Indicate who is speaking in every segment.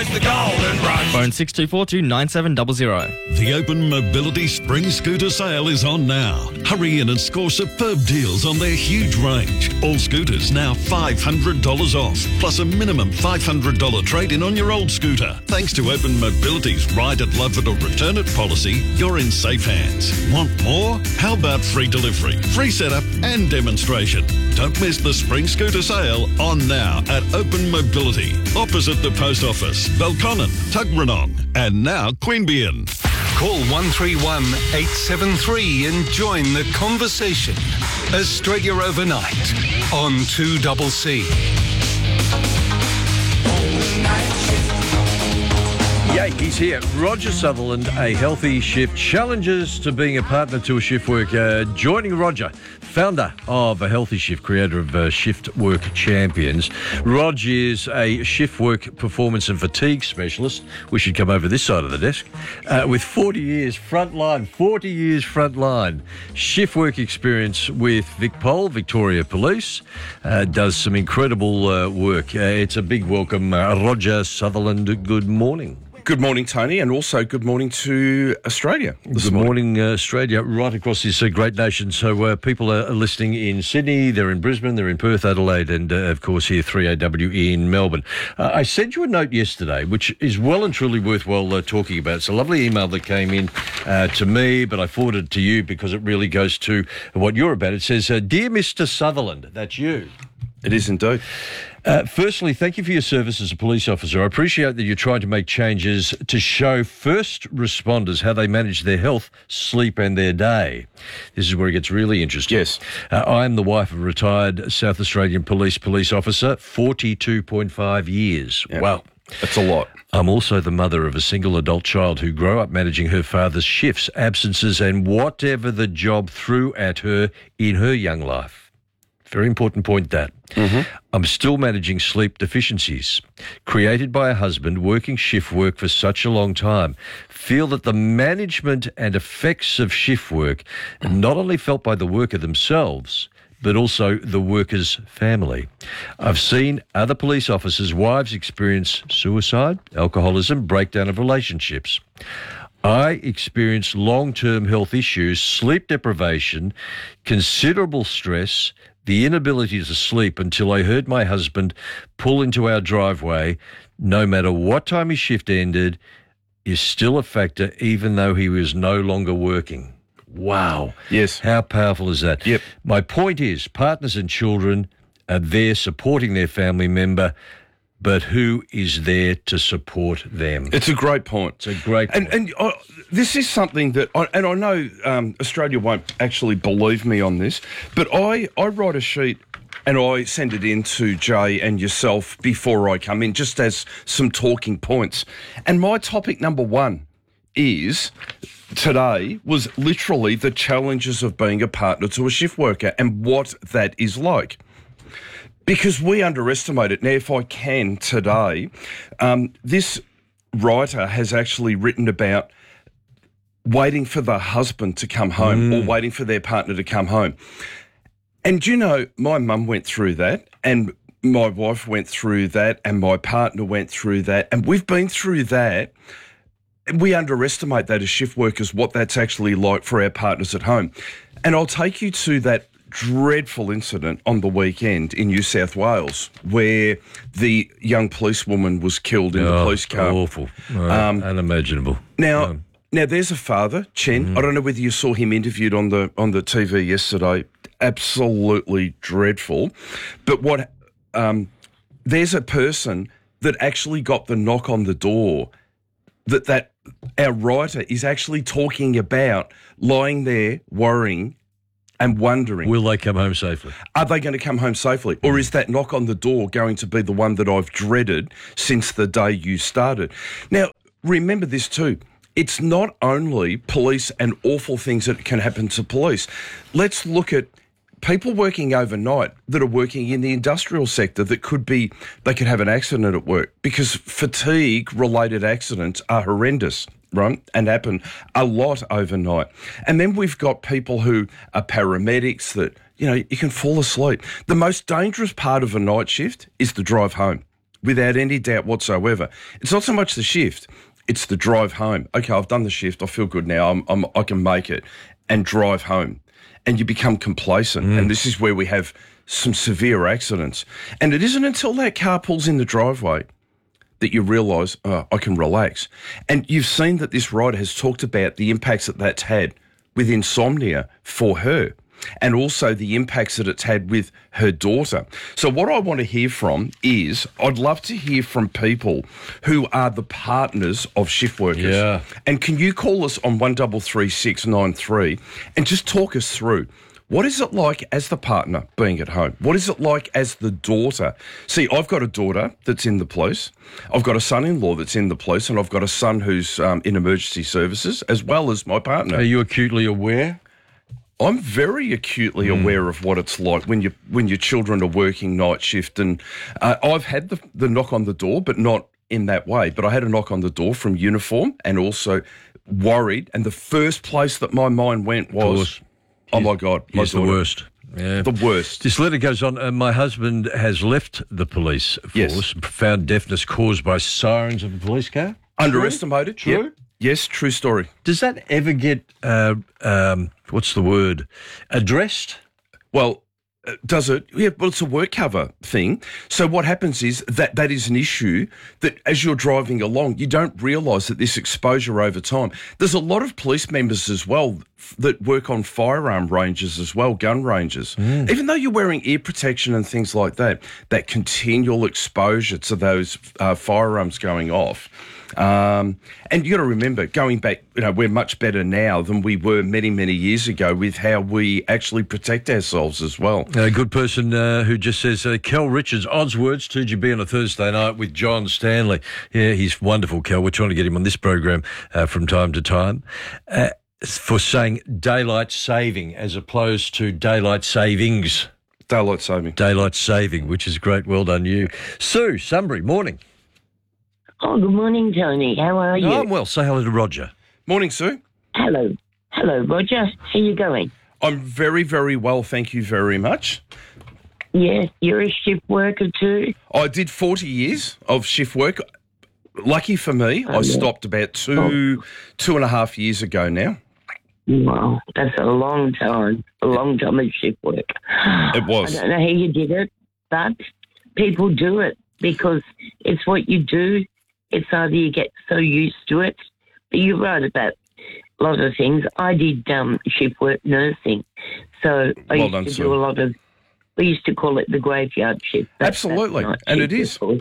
Speaker 1: rise the golden rush.
Speaker 2: Phone 6242 9700.
Speaker 3: The Open Mobility Spring Scooter Sale is on now. Hurry in and score superb deals on their huge range. All scooters now $500 off, plus a minimum $500 trade-in on your old scooter. Thanks to Open Mobility's Ride It, Love It or Return It policy, you're in safe hands. Want more? How about free delivery, free setup and demonstration? Don't miss the Spring Scooter Sale on now at Open Mobility, opposite the Post Office, Belconnen, Tuggeranong, and now Queanbeyan.
Speaker 4: Call 131 873 and join the conversation. Australia Overnight on 2CC.
Speaker 5: Yeah, he's here. Roger Sutherland, a healthy shift, challenges to being a partner to a shift work. Joining Roger, founder of A Healthy Shift, creator of Shift Work Champions. Rog is a shift work performance and fatigue specialist. We should come over this side of the desk. With 40 years frontline shift work experience with VicPol, Victoria Police. Does some incredible work. It's a big welcome, Roger Sutherland. Good morning.
Speaker 6: Good morning, Tony, and also good morning to Australia.
Speaker 5: Good morning, Australia, right across this great nation. So people are listening in Sydney, they're in Brisbane, they're in Perth, Adelaide, and of course here 3AW in Melbourne. I sent you a note yesterday, which is well and truly worthwhile talking about. It's a lovely email that came in to me, but I forwarded it to you because it really goes to what you're about. It says, Dear Mr. Sutherland, that's you.
Speaker 6: It is indeed.
Speaker 5: Firstly, thank you for your service as a police officer. I appreciate that you're trying to make changes to show first responders how they manage their health, sleep and their day. This is where it gets really interesting.
Speaker 6: Yes.
Speaker 5: I am the wife of a retired South Australian police officer, 42.5 years.
Speaker 6: Yeah.
Speaker 5: Wow.
Speaker 6: That's a lot.
Speaker 5: I'm also the mother of a single adult child who grew up managing her father's shifts, absences and whatever the job threw at her in her young life. Very important point, that. Mm-hmm. I'm still managing sleep deficiencies. Created by a husband working shift work for such a long time, feel that the management and effects of shift work are not only felt by the worker themselves, but also the worker's family. I've seen other police officers' wives experience suicide, alcoholism, breakdown of relationships. I experienced long-term health issues, sleep deprivation, considerable stress, the inability to sleep until I heard my husband pull into our driveway. No matter what time his shift ended, is still a factor even though he was no longer working. Wow.
Speaker 6: Yes.
Speaker 5: How powerful is that?
Speaker 6: Yep.
Speaker 5: My point is, partners and children are there supporting their family member, but who is there to support them?
Speaker 6: It's a great point.
Speaker 5: It's a great point.
Speaker 6: And this is something that, I know Australia won't actually believe me on this, but I write a sheet and I send it in to Jay and yourself before I come in, just as some talking points. And my topic number one today was literally the challenges of being a partner to a shift worker and what that is like. Because we underestimate it. Now, if I can today, this writer has actually written about waiting for the husband to come home or waiting for their partner to come home. And you know, my mum went through that and my wife went through that and my partner went through that. And we've been through that. We underestimate that as shift workers, what that's actually like for our partners at home. And I'll take you to that dreadful incident on the weekend in New South Wales where the young policewoman was killed in the police car.
Speaker 5: Awful. Unimaginable.
Speaker 6: Now there's a father, Chen. I don't know whether you saw him interviewed on the TV yesterday. Absolutely dreadful. But there's a person that actually got the knock on the door that our writer is actually talking about, lying there worrying and wondering,
Speaker 5: will they come home safely?
Speaker 6: Are they going to come home safely? Or is that knock on the door going to be the one that I've dreaded since the day you started? Now, remember this too. It's not only police and awful things that can happen to police. Let's look at people working overnight that are working in the industrial sector they could have an accident at work because fatigue-related accidents are horrendous. Right, and happen a lot overnight. And then we've got people who are paramedics that, you can fall asleep. The most dangerous part of a night shift is the drive home. without any doubt whatsoever. It's not so much the shift, it's the drive home. Okay, I've done the shift, I feel good now, I can make it, and drive home. And you become complacent, and this is where we have some severe accidents. And it isn't until that car pulls in the driveway that you realise, I can relax. And you've seen that this rider has talked about the impacts that that's had with insomnia for her, and also the impacts that it's had with her daughter. So what I want to hear from is, I'd love to hear from people who are the partners of shift workers.
Speaker 5: Yeah.
Speaker 6: And can you call us on 133693 and just talk us through, what is it like as the partner being at home? What is it like as the daughter? See, I've got a daughter that's in the police. I've got a son-in-law that's in the police, and I've got a son who's in emergency services, as well as my partner.
Speaker 5: Are you acutely aware?
Speaker 6: I'm very acutely aware of what it's like when your children are working night shift. And I've had the knock on the door, but not in that way. But I had a knock on the door from uniform, and also worried. And the first place that my mind went was, oh my God, my
Speaker 5: He's the
Speaker 6: daughter.
Speaker 5: worst. Yeah.
Speaker 6: The worst.
Speaker 5: This letter goes on. My husband has left the police force.
Speaker 6: Yes.
Speaker 5: Profound deafness caused by sirens of a police car.
Speaker 6: Underestimated.
Speaker 5: True?
Speaker 6: Yep. Yes, true story.
Speaker 5: Does that ever get, what's the word, addressed?
Speaker 6: Well, does it? Yeah, well, it's a work cover thing. So what happens is that is an issue that as you're driving along, you don't realise that this exposure over time. There's a lot of police members as well that work on firearm ranges as well, gun ranges. Even though you're wearing ear protection and things like that, that continual exposure to those firearms going off. And you got to remember, going back, we're much better now than we were many, many years ago with how we actually protect ourselves as well.
Speaker 5: A good person who just says, Kel Richards, odds words, 2GB on a Thursday night with John Stanley. Yeah, he's wonderful, Kel. We're trying to get him on this program from time to time. For saying daylight saving as opposed to daylight savings.
Speaker 6: Daylight saving.
Speaker 5: Daylight saving, which is great. Well done, you. Sue, Sunbury, morning.
Speaker 1: Oh, good morning, Tony. How are you?
Speaker 5: Oh, I'm well. Say hello to Roger.
Speaker 6: Morning, Sue.
Speaker 1: Hello. Hello, Roger. How you going?
Speaker 6: I'm very, very well, thank you very much.
Speaker 1: Yeah, you're a shift worker too?
Speaker 6: I did 40 years of shift work. Lucky for me, I stopped about two and a half years ago now.
Speaker 1: Wow, that's a long time of shift work.
Speaker 6: It was.
Speaker 1: I don't know how you did it, but people do it because it's what you do. It's either you get so used to it, but you're right about a lot of things. I did shift work nursing, so I
Speaker 6: Well
Speaker 1: used
Speaker 6: done,
Speaker 1: to
Speaker 6: Sue.
Speaker 1: do a lot of, we used to call it the graveyard shift.
Speaker 6: Absolutely,
Speaker 1: night
Speaker 6: and it
Speaker 1: shift,
Speaker 6: is.
Speaker 1: of course.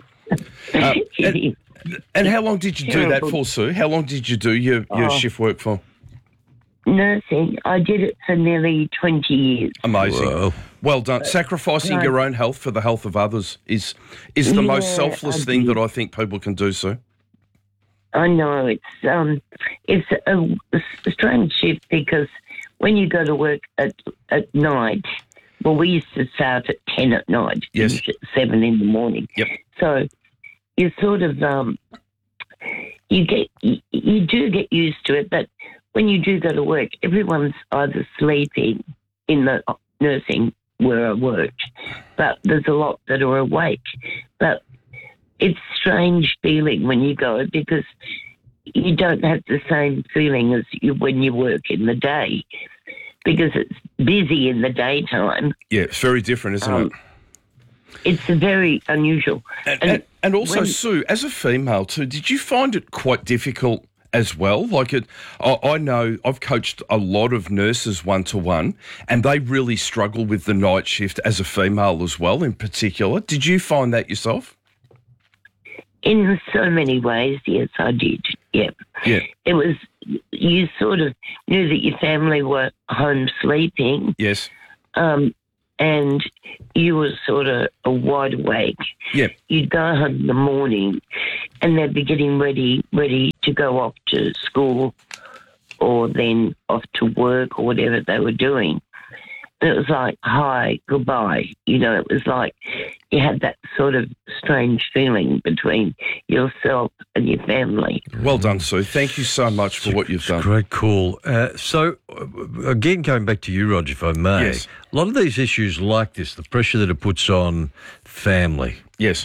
Speaker 6: And how long did you do that
Speaker 1: Terrible.
Speaker 6: for, Sue? How long did you do your shift work for?
Speaker 1: Nursing, I did it for nearly 20 years.
Speaker 6: Amazing.
Speaker 5: Whoa.
Speaker 6: Well done. Sacrificing
Speaker 1: No.
Speaker 6: your own health for the health of others is the most
Speaker 1: Yeah,
Speaker 6: selfless
Speaker 1: I
Speaker 6: thing
Speaker 1: did.
Speaker 6: that I think people can do, Sue.
Speaker 1: I know it's a strange shift because when you go to work at night, well, we used to start at 10 at night,
Speaker 6: Yes.
Speaker 1: finish at 7 in the morning.
Speaker 6: Yep.
Speaker 1: So you sort of you do get used to it, but when you do go to work, everyone's either sleeping in the nursing where I worked, but there's a lot that are awake. But it's a strange feeling when you go because you don't have the same feeling as when you work in the day because it's busy in the daytime.
Speaker 6: Yeah, it's very different, isn't it?
Speaker 1: It's very unusual.
Speaker 6: And also,
Speaker 1: when-
Speaker 6: Sue, as a female too, did you find it quite difficult as well? Like I know I've coached a lot of nurses one-to-one, and they really struggle with the night shift as a female as well, in particular. Did you find that yourself?
Speaker 1: In so many ways, yes, I did. Yep.
Speaker 6: Yeah.
Speaker 1: It was, you sort of knew that your family were home sleeping,
Speaker 6: Yes.
Speaker 1: and you were sort of wide awake.
Speaker 6: Yeah.
Speaker 1: You'd go home in the morning and they'd be getting ready to go off to school or then off to work or whatever they were doing. And it was like, hi, goodbye. It was like you had that sort of strange feeling between yourself and your family.
Speaker 6: Well done, Sue. Thank you so much for what you've done.
Speaker 5: Great call. So, again, going back to you, Roger, if I may,
Speaker 6: Yes.
Speaker 5: a lot of these issues like this, the pressure that it puts on family,
Speaker 6: Yes.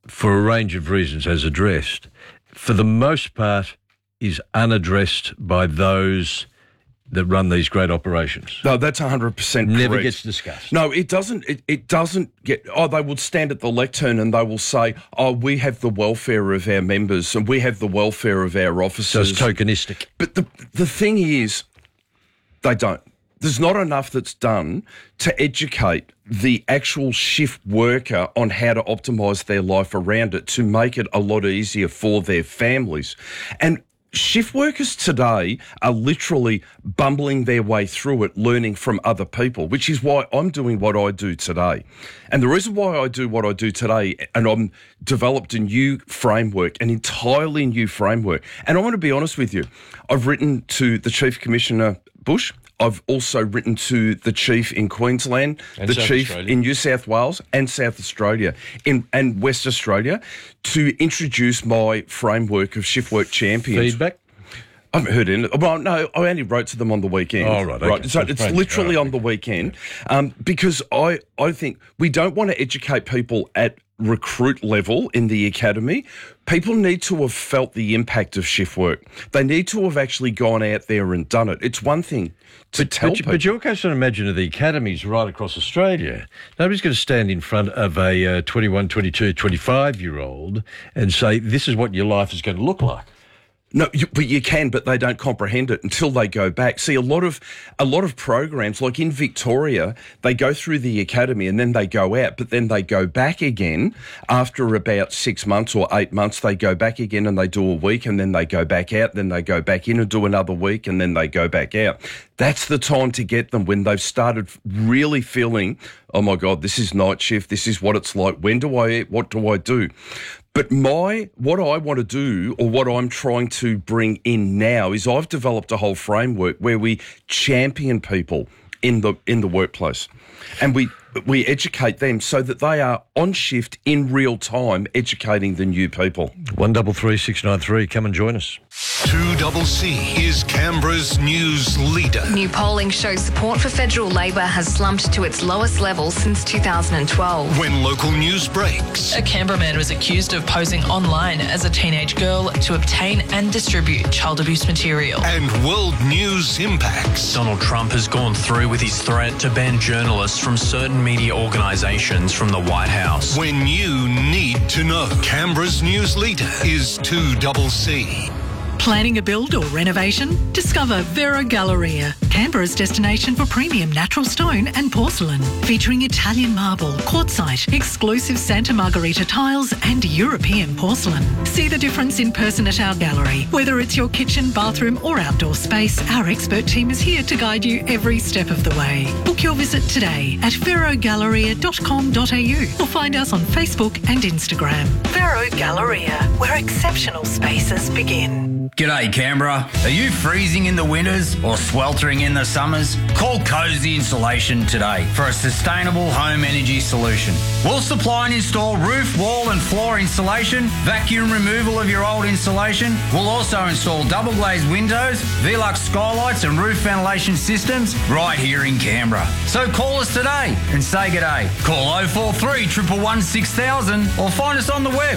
Speaker 5: for a range of reasons, as addressed, for the most part is unaddressed by those that run these great operations.
Speaker 6: No, that's 100% correct.
Speaker 5: Never gets discussed.
Speaker 6: No, it doesn't. It doesn't get. Oh, they would stand at the lectern and they will say, "Oh, we have the welfare of our members and we have the welfare of our officers."
Speaker 5: So it's tokenistic.
Speaker 6: But the thing is, they don't. There's not enough that's done to educate the actual shift worker on how to optimise their life around it to make it a lot easier for their families. And shift workers today are literally bumbling their way through it, learning from other people, which is why I'm doing what I do today. And the reason why I do what I do today, and I'm developed a new framework, an entirely new framework. And I want to be honest with you, I've written to the Chief Commissioner Bush. I've also written to the Chief in Queensland,
Speaker 5: and
Speaker 6: the
Speaker 5: South
Speaker 6: Chief
Speaker 5: Australia.
Speaker 6: in New South Wales and South Australia and West Australia to introduce my framework of shift work champions.
Speaker 5: Feedback?
Speaker 6: I haven't heard any. Well, no, I only wrote to them on the weekend.
Speaker 5: Oh, right, okay.
Speaker 6: So it's literally
Speaker 5: Right.
Speaker 6: on the weekend because I think we don't want to educate people at recruit level in the academy. People need to have felt the impact of shift work. They need to have actually gone out there and done it. It's one thing to tell people.
Speaker 5: But you also imagine at the academies right across Australia, nobody's going to stand in front of a 21, 22, 25-year-old and say, this is what your life is going to look like.
Speaker 6: No, but you can, but they don't comprehend it until they go back. See, a lot of programs, like in Victoria, they go through the academy and then they go out, but then they go back again after about 6 months or 8 months. They go back again and they do a week, and then they go back out, then they go back in and do another week, and then they go back out. That's the time to get them when they've started really feeling, oh my God, this is night shift. This is what it's like. When do I eat? What do I do? But what I want to do, or what I'm trying to bring in now, is I've developed a whole framework where we champion people in the workplace, and we educate them so that they are on shift in real time, educating the new people.
Speaker 5: 133 693. Come and join us.
Speaker 4: 2CC is Canberra's news leader.
Speaker 7: New polling shows support for federal Labor has slumped to its lowest level since 2012.
Speaker 4: When local news breaks.
Speaker 8: A Canberra man was accused of posing online as a teenage girl to obtain and distribute child abuse material.
Speaker 4: And world news impacts.
Speaker 9: Donald Trump has gone through with his threat to ban journalists from certain media organisations from the White House.
Speaker 4: When you need to know. Canberra's news leader is 2CC.
Speaker 10: Planning a build or renovation? Discover Vero Galleria, Canberra's destination for premium natural stone and porcelain, featuring Italian marble, quartzite, exclusive Santa Margherita tiles and European porcelain. See the difference in person at our gallery. Whether it's your kitchen, bathroom or outdoor space, our expert team is here to guide you every step of the way. Book your visit today at verogalleria.com.au or find us on Facebook and Instagram. Vero Galleria, where exceptional spaces begin.
Speaker 11: G'day Canberra. Are you freezing in the winters or sweltering in the summers? Call Cozy Insulation today for a sustainable home energy solution. We'll supply and install roof, wall and floor insulation, vacuum removal of your old insulation. We'll also install double glazed windows, Velux skylights and roof ventilation systems right here in Canberra. So call us today and say g'day. Call 043 111 6000 or find us on the web,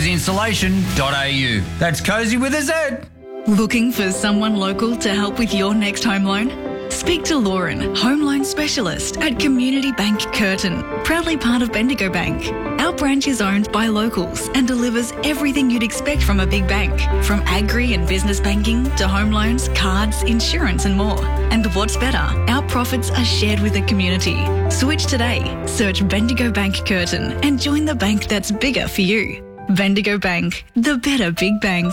Speaker 11: cozyinsulation.au. That's Cozy with a Z.
Speaker 10: Looking for someone local to help with your next home loan? Speak to Lauren, home loan specialist at Community Bank Curtin, proudly part of Bendigo Bank. Our branch is owned by locals and delivers everything you'd expect from a big bank, from agri and business banking to home loans, cards, insurance and more. And what's better, our profits are shared with the community. Switch today. Search Bendigo Bank Curtin and join the bank that's bigger for you. Bendigo Bank, the better big bank.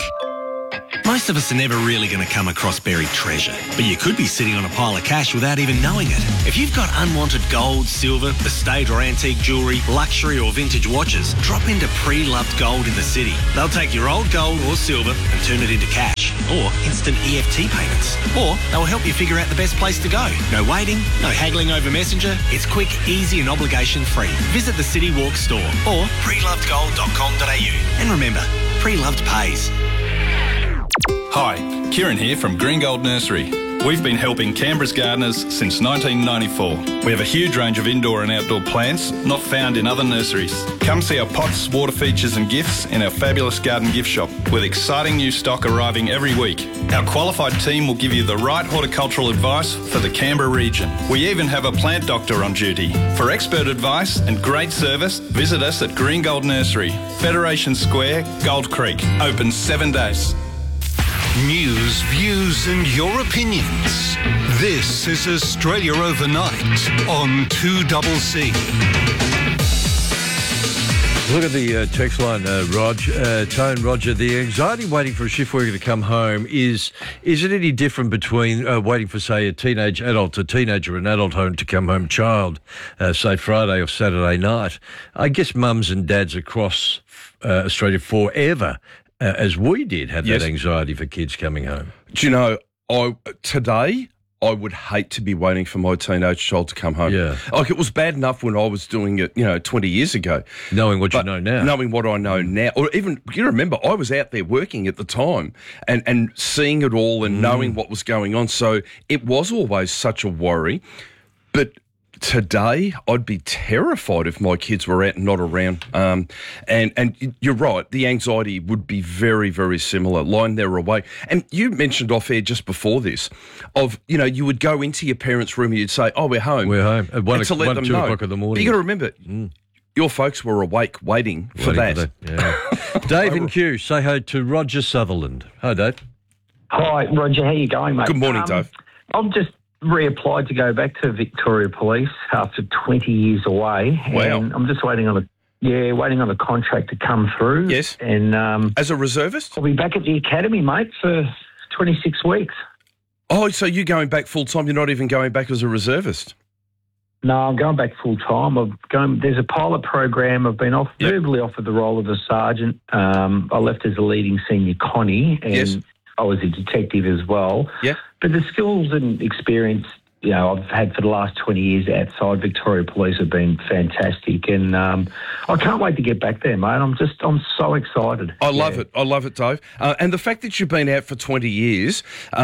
Speaker 12: Most of us are never really going to come across buried treasure, but you could be sitting on a pile of cash without even knowing it. If you've got unwanted gold, silver, estate or antique jewellery, luxury or vintage watches, drop into Pre-Loved Gold in the city. They'll take your old gold or silver and turn it into cash or instant EFT payments. Or they'll help you figure out the best place to go. No waiting, no haggling over Messenger. It's quick, easy and obligation free. Visit the City Walk store or prelovedgold.com.au. And remember, Pre-Loved pays.
Speaker 13: Hi, Kieran here from Green Gold Nursery. We've been helping Canberra's gardeners since 1994. We have a huge range of indoor and outdoor plants not found in other nurseries. Come see our pots, water features and gifts in our fabulous garden gift shop with exciting new stock arriving every week. Our qualified team will give you the right horticultural advice for the Canberra region. We even have a plant doctor on duty. For expert advice and great service, visit us at Green Gold Nursery, Federation Square, Gold Creek. Open 7 days.
Speaker 4: News, views and your opinions. This is Australia Overnight on 2CC.
Speaker 5: Look at the text line, Tone, Roger. The anxiety waiting for a shift worker to come home, is it any different between waiting for, say, a teenager or an adult home to come home child, say Friday or Saturday night? I guess mums and dads across Australia forever, as we did, have that anxiety for kids coming home.
Speaker 6: Do you know, today I would hate to be waiting for my teenage child to come home.
Speaker 5: Yeah.
Speaker 6: Like, it was bad enough when I was doing it, 20 years ago.
Speaker 5: Knowing what you know now.
Speaker 6: Knowing what I know now. Or even, you remember, I was out there working at the time and seeing it all and knowing what was going on. So it was always such a worry. But today, I'd be terrified if my kids were out and not around. And you're right, the anxiety would be very, very similar, lying there awake. And you mentioned off air just before this of, you would go into your parents' room and you'd say, oh, we're home.
Speaker 5: We're home. At 1 or 2 o'clock in the morning.
Speaker 6: But you got to remember, your folks were awake waiting for that.
Speaker 5: Yeah. Dave in Kew, say hi to Roger Sutherland. Hi, Dave.
Speaker 14: Hi, Roger. How you going, mate?
Speaker 6: Good morning, Dave.
Speaker 14: I've just reapplied to go back to Victoria Police after 20 years away.
Speaker 6: Wow.
Speaker 14: And I'm just waiting on a contract to come through.
Speaker 6: Yes.
Speaker 14: And
Speaker 6: as a reservist?
Speaker 14: I'll be back at the academy, mate, for 26 weeks.
Speaker 6: Oh, so you're going back full time? You're not even going back as a reservist?
Speaker 14: No, I'm going back full time. There's a pilot program. I've been verbally offered the role of a sergeant. I left as a leading senior Connie, and I was a detective as well.
Speaker 6: Yeah.
Speaker 14: But the skills and experience, I've had for the last 20 years outside Victoria Police have been fantastic, and I can't wait to get back there, mate. I'm so excited.
Speaker 6: I love it, Dave. And the fact that you've been out for 20 years,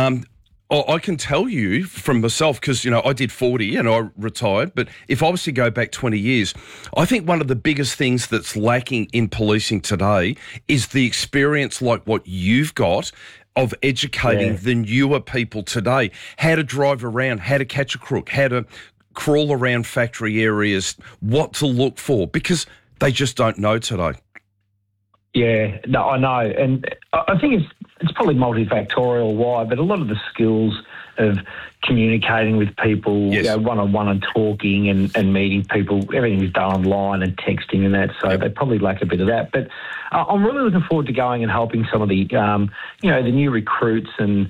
Speaker 6: I can tell you from myself, because, I did 40 and I retired, but if I was to go back 20 years, I think one of the biggest things that's lacking in policing today is the experience like what you've got of educating the newer people today, how to drive around, how to catch a crook, how to crawl around factory areas, what to look for, because they just don't know today.
Speaker 14: Yeah, no, I know. And I think it's probably multifactorial why, but a lot of the skills of communicating with people, one-on-one and talking and meeting people, everything is done online and texting and that, so they probably lack a bit of that. But I'm really looking forward to going and helping some of the, the new recruits and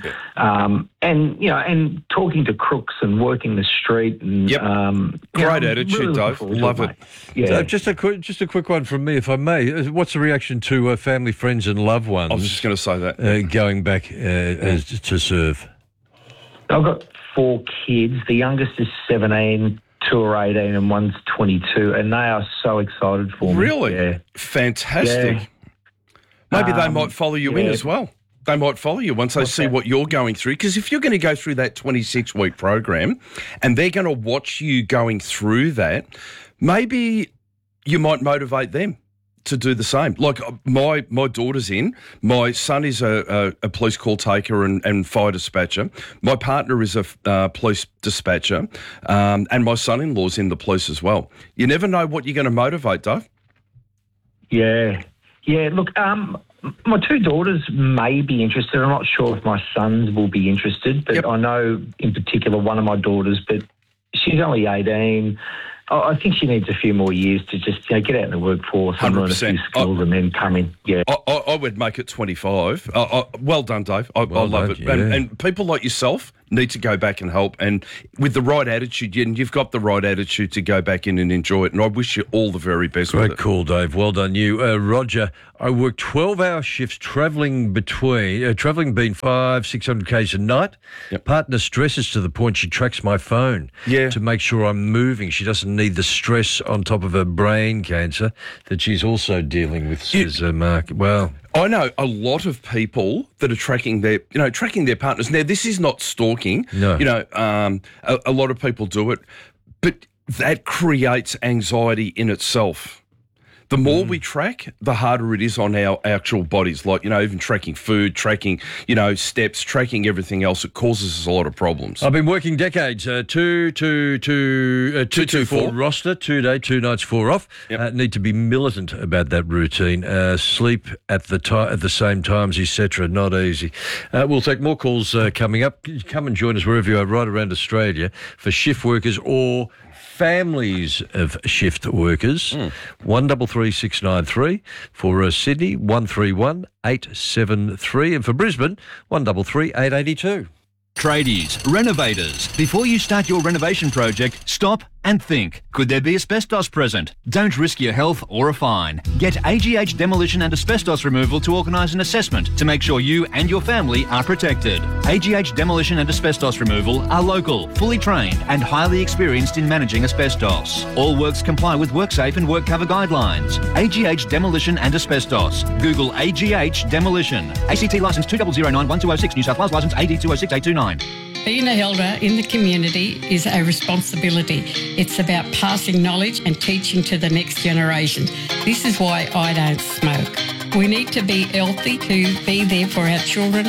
Speaker 14: talking to crooks and working the street. And
Speaker 6: great attitude,
Speaker 14: really
Speaker 6: Dave. Love it.
Speaker 14: Yeah.
Speaker 5: Just a quick one from me, if I may. What's the reaction to family, friends, and loved ones?
Speaker 6: I was just going to say that
Speaker 5: going back to serve.
Speaker 14: I've got 4 kids. The youngest is 17. 2 are 18 and one's 22, and they are so excited for me.
Speaker 6: Really?
Speaker 14: Yeah.
Speaker 6: Fantastic. Yeah. Maybe they might follow you in as well. They might follow you once they see what you're going through, because if you're going to go through that 26-week program and they're going to watch you going through that, maybe you might motivate them to do the same. Like my daughter's in. My son is a police call taker and fire dispatcher. My partner is a police dispatcher, and my son-in-law's in the police as well. You never know what you're going to motivate, Dave.
Speaker 14: Yeah. Look, my 2 daughters may be interested. I'm not sure if my sons will be interested, but I know in particular one of my daughters, but she's only 18. I think she needs a few more years to just get out in the workforce and learn a few skills and then come in. Yeah,
Speaker 6: I would make it 25. Well done, Dave. I love it.
Speaker 5: Yeah.
Speaker 6: And people like yourself need to go back and help. And with the right attitude, you've got the right attitude to go back in and enjoy it. And I wish you all the very best with it.
Speaker 5: Great call, Dave. Well done, you. Roger, I work 12-hour shifts travelling between 500-600 k's a night.
Speaker 6: Yep.
Speaker 5: Partner stresses to the point she tracks my phone to make sure I'm moving. She doesn't need the stress on top of her brain cancer that she's also dealing with, says Mark. Well,
Speaker 6: I know a lot of people that are tracking their partners. Now, this is not stalking.
Speaker 5: No.
Speaker 6: A lot of people do it, but that creates anxiety in itself. The more we track, the harder it is on our actual bodies. Like, even tracking food, tracking, steps, tracking everything else. It causes us a lot of problems.
Speaker 5: I've been working decades. 2-2-4 roster, 2 day, 2 nights, 4 off.
Speaker 6: Yep.
Speaker 5: Need to be militant about that routine. Sleep at the same times, etc. Not easy. We'll take more calls coming up. Come and join us wherever you are, right around Australia, for shift workers or families of shift workers. 133693 for Sydney, 131873, and for Brisbane, 133882.
Speaker 15: Tradies, renovators. Before you start your renovation project, stop and think. Could there be asbestos present? Don't risk your health or a fine. Get AGH Demolition and Asbestos Removal to organise an assessment to make sure you and your family are protected. AGH Demolition and Asbestos Removal are local, fully trained and highly experienced in managing asbestos. All works comply with WorkSafe and WorkCover guidelines. AGH Demolition and Asbestos. Google AGH Demolition. ACT licence 2009-1206, New South Wales licence AD 206829.
Speaker 16: Being an elder in the community is a responsibility. It's about passing knowledge and teaching to the next generation. This is why I don't smoke. We need to be healthy to be there for our children